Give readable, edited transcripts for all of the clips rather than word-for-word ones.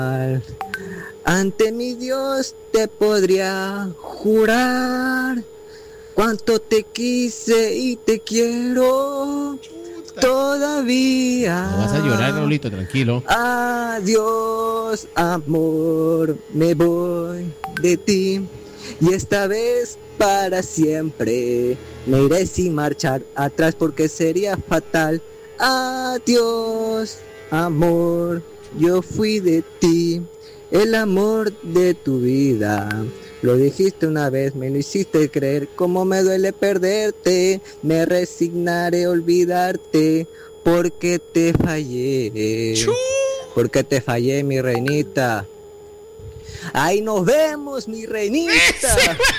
Ante mi Dios te podría jurar cuánto te quise y te quiero todavía. No vas a llorar, Raulito, tranquilo. Adiós, amor, me voy de ti. Y esta vez para siempre me iré sin marchar atrás porque sería fatal. Adiós, amor, yo fui de ti, el amor de tu vida. Lo dijiste una vez, me lo hiciste creer, cómo me duele perderte. Me resignaré a olvidarte porque te fallé. Porque te fallé, mi reinita. Ahí nos vemos, mi reinita.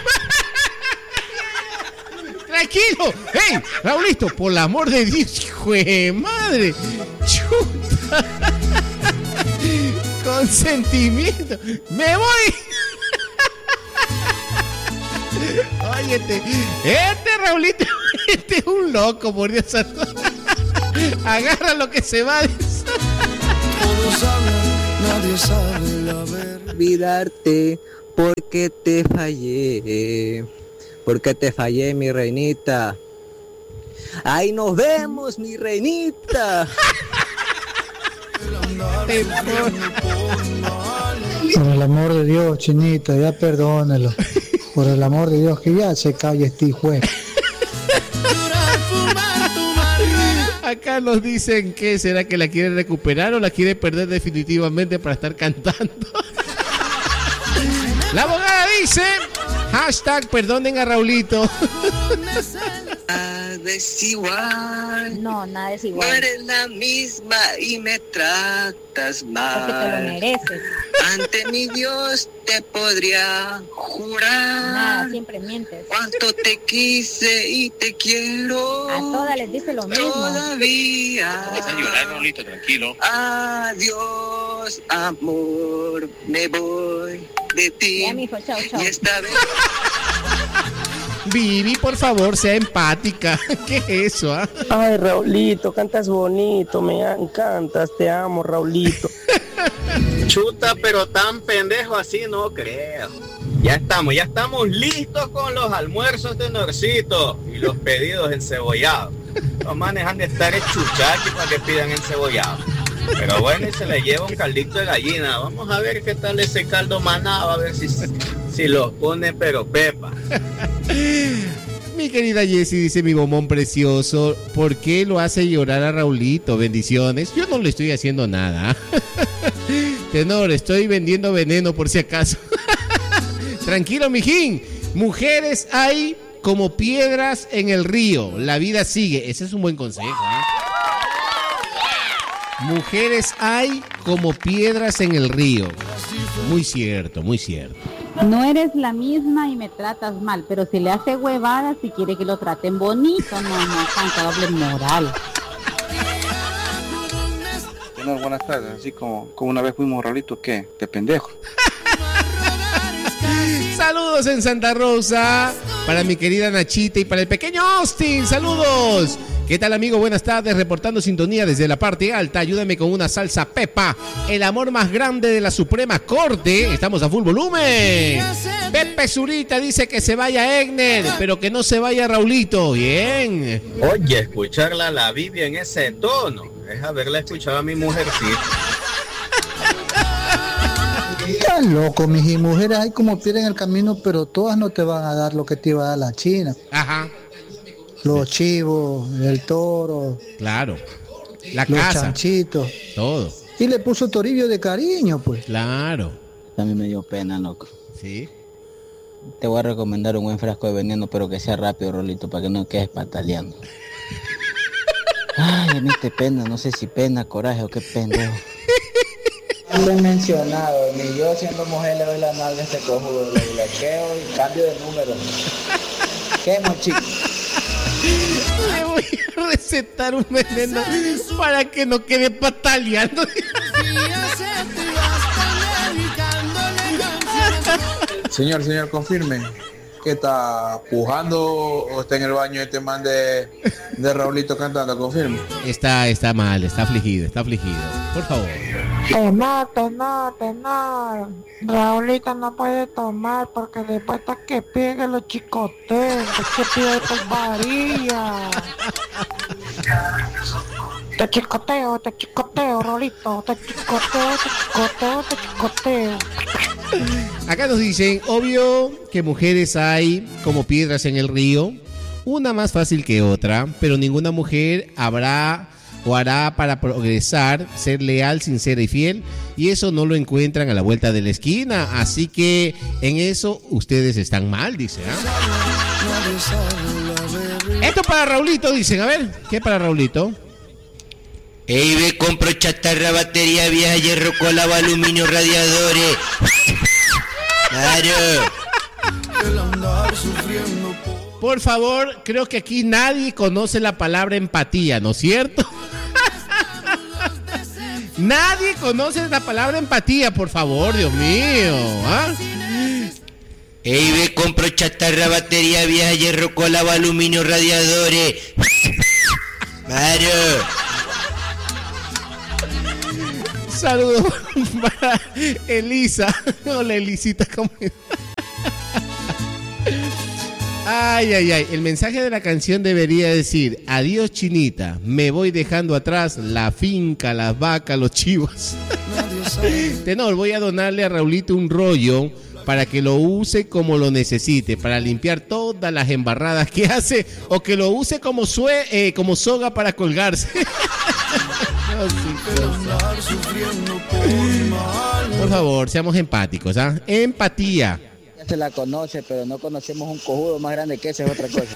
Tranquilo. Hey, Raulito, por el amor de Dios, hijo de madre. Chuta. Con sentimiento. Me voy. Oye, este Raulito, este es un loco, por Dios santo. Agarra lo que se va. Todos hablan, nadie sabe la verdad. Olvidarte porque te fallé. Porque te fallé, mi reinita. Ahí nos vemos, mi reinita. Por el amor de Dios, Chinita, ya perdónelo. Por el amor de Dios, que ya se calle este hijo. Acá nos dicen que será que la quiere recuperar o la quiere perder definitivamente para estar cantando. La abogada dice, hashtag perdonen a Raulito. Desigual. No, nada es igual. No eres la misma y me tratas mal. Porque te lo mereces. Ante mi Dios te podría jurar. Nada, siempre mientes. Cuánto te quise y te quiero. A todas les dice lo mismo. Todavía. Vas a llorar, Raulito, tranquilo. Adiós, amor, me voy de ti. Ya, mijo, chao, chao. Y esta vez... Vivi, por favor, sea empática. ¿Qué es eso? Ay, Raulito, cantas bonito, me encantas, te amo, Raulito. Chuta, pero tan pendejo así no creo. Ya estamos listos con los almuerzos de Norcito y los pedidos encebollados. Los manes han de estar chuchaqui para que pidan encebollado. Pero bueno, y se le lleva un caldito de gallina. Vamos a ver qué tal ese caldo manado, a ver si los pone pero pepa. Mi querida Jessie dice, mi bombón precioso, ¿por qué lo hace llorar a Raulito? Bendiciones. Yo no le estoy haciendo nada. Tenor, estoy vendiendo veneno por si acaso. Tranquilo, mijín. Mujeres hay como piedras en el río. La vida sigue. Ese es un buen consejo, ¿eh? Mujeres hay como piedras en el río. Muy cierto, muy cierto. No eres la misma y me tratas mal, pero si le hace huevadas y quiere que lo traten bonito, no, tanta doble moral. Bueno, buenas tardes, así como una vez fuimos Raulito, ¿qué? De pendejo. Saludos en Santa Rosa para mi querida Nachita y para el pequeño Austin. Saludos. ¿Qué tal, amigo? Buenas tardes, reportando sintonía desde la parte alta. Ayúdame con una salsa Pepa, el amor más grande de la Suprema Corte. Estamos a full volumen. Pepe Zurita dice que se vaya Egner, pero que no se vaya Raulito. Bien. Oye, escucharla a la Biblia en ese tono es haberla escuchado a mi mujercita. Estás loco, mis mujeres hay como pierden el camino, pero todas no te van a dar lo que te iba a dar la China. Ajá. Los chivos, el toro. Claro. La los casa. chanchitos. Todo. Y le puso Toribio de cariño, pues. Claro. A mí me dio pena, loco. Sí. Te voy a recomendar un buen frasco de veneno, pero que sea rápido, Rolito, para que no quedes pataleando. Ay, a mí te pena, no sé si pena, coraje o qué pendejo. Lo he mencionado, ni yo siendo mujer le doy la nalga a este cojudo, le bloqueo y cambio de número. ¿Qué, mochico? Le voy a recetar un veneno para que no quede pataleando. Señor, confirme. ¿Qué está pujando o está en el baño este man de Raulito cantando? Confirme. Está mal, está afligido. Por favor. No. Raulita no puede tomar porque después está que pegue los chicoteos, que pide por varilla. Te chicoteo, Raulito, te chicoteo. Acá nos dicen, obvio que mujeres hay como piedras en el río, una más fácil que otra, pero ninguna mujer habrá o hará para progresar, ser leal, sincera y fiel, y eso no lo encuentran a la vuelta de la esquina, así que en eso ustedes están mal, dice. Esto para Raulito, dicen, a ver, ¿qué para Raulito? Ey, ve, compro chatarra, batería vieja, hierro, cola, aluminio, radiadores. Claro. Por favor, creo que aquí nadie conoce la palabra empatía, ¿no es cierto? Nadie conoce la palabra empatía, por favor, Dios mío. ¿Ah? Ey, ve, compro chatarra, batería vieja, hierro, cola, aluminio, radiadores. Claro. Saludos para Elisa. Hola, Elisita, ¿cómo es? Ay. El mensaje de la canción debería decir: adiós, chinita, me voy dejando atrás la finca, las vacas, los chivos. Tenor, voy a donarle a Raulito un rollo para que lo use como lo necesite, para limpiar todas las embarradas que hace, o que lo use como soga para colgarse. Por favor, seamos empáticos, ¿ah? Empatía. Ya se la conoce, pero no conocemos un cojudo más grande que ese, es otra cosa.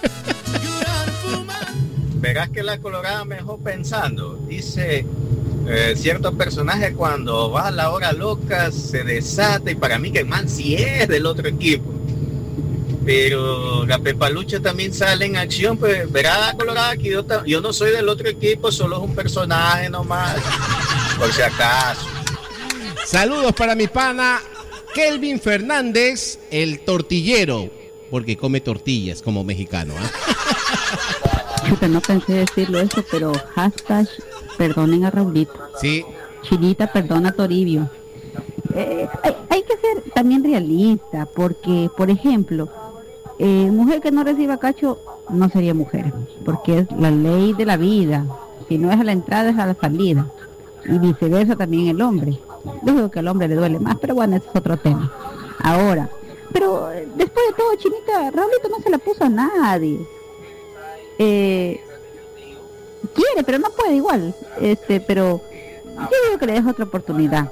Verás que la colorada me dejó pensando. Dice, cierto personaje cuando va a la hora loca se desata, y para mí que el man sí es del otro equipo. Pero la Pepalucha también sale en acción, pues verá colorada que yo no soy del otro equipo, solo es un personaje nomás, por si acaso. Saludos para mi pana Kelvin Fernández, el tortillero, porque come tortillas como mexicano, ¿eh? No pensé decirlo eso, pero hashtag perdonen a Raulito. Sí. Chinita, perdona a Toribio. Hay que ser también realista, porque, por ejemplo, mujer que no reciba cacho no sería mujer, porque es la ley de la vida. Si no es a la entrada, es a la salida. Y viceversa también el hombre. Yo digo que al hombre le duele más, pero bueno, ese es otro tema. Ahora, pero después de todo, Chinita, Raulito no se la puso a nadie. Quiere, pero no puede igual. Pero yo digo que le dejo otra oportunidad.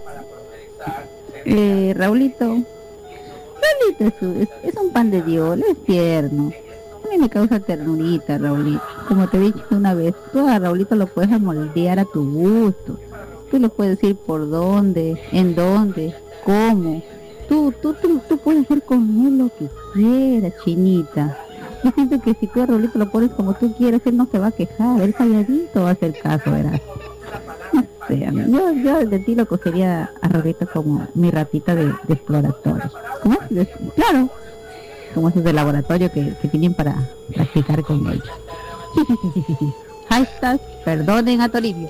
Raulito es un pan de Dios, es tierno. A mí me causa ternurita, Raulito. Como te he dicho una vez, tú a Raulito lo puedes moldear a tu gusto. Tú le puedes decir por dónde, en dónde, cómo. Tú puedes hacer con él lo que quieras, Chinita. Yo siento que si tú a Raulito lo pones como tú quieres, él no se va a quejar, él calladito va a hacer caso, verás. No sé, yo de ti lo cogería a Raulito como mi ratita de exploratorio. ¿Cómo es? Claro, como esos de laboratorio que tienen para practicar con ellos. Sí. Hashtag perdonen a Toribio.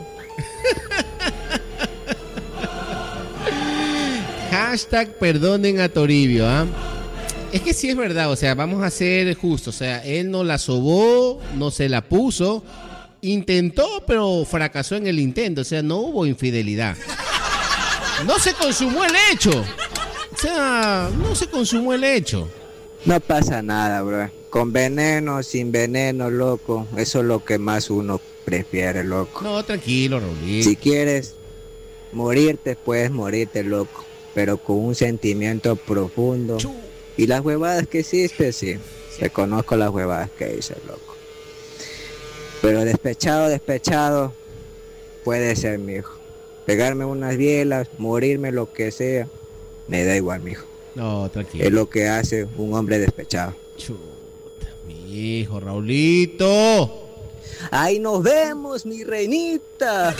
Hashtag perdonen a Toribio, ¿ah? Es que sí es verdad, o sea, vamos a ser justos, o sea, él no la sobó, no se la puso, intentó, pero fracasó en el intento, o sea, no hubo infidelidad. No se consumó el hecho, o sea, no se consumó el hecho. No pasa nada, bro. Con veneno, sin veneno, loco, eso es lo que más uno prefiere, loco. No, tranquilo, Raulito. Si quieres morirte, puedes morirte, loco, pero con un sentimiento profundo. Y las huevadas que hiciste, sí. Reconozco las huevadas que hice, loco. Pero despechado, puede ser, mijo. Pegarme unas bielas, morirme, lo que sea, me da igual, mijo. No, tranquilo. Es lo que hace un hombre despechado. Chuta, mi hijo, Raulito. ¡Ahí nos vemos, mi reinita!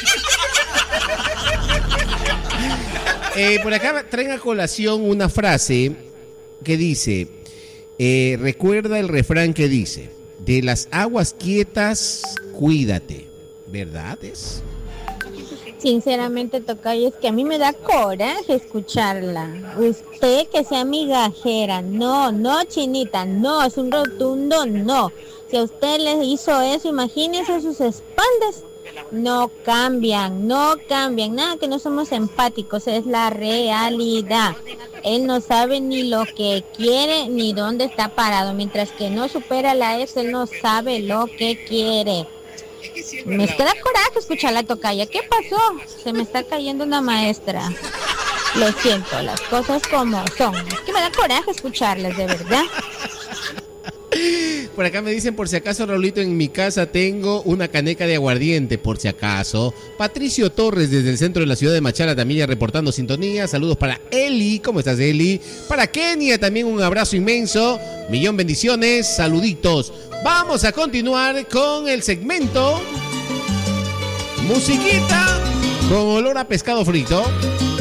Por acá traen a colación una frase que dice, recuerda el refrán que dice, de las aguas quietas, cuídate. ¿Verdad es? Sinceramente, tocayo, es que a mí me da coraje escucharla. Usted que sea migajera, no, Chinita, no, es un rotundo no. Si a usted le hizo eso, imagínese sus espaldas. No cambian, nada que no somos empáticos, es la realidad. Él no sabe ni lo que quiere ni dónde está parado, mientras que no supera la ex, él no sabe lo que quiere. Me queda coraje escuchar la tocaya. ¿Qué pasó? Se me está cayendo una maestra. Lo siento, las cosas como son. Es que me da coraje escucharlas, de verdad. Por acá me dicen, por si acaso, Raulito, en mi casa tengo una caneca de aguardiente, por si acaso. Patricio Torres, desde el centro de la ciudad de Machala, también reportando sintonía. Saludos para Eli. ¿Cómo estás, Eli? Para Kenia, también un abrazo inmenso. Millón bendiciones, saluditos. Vamos a continuar con el segmento Musiquita con olor a pescado frito.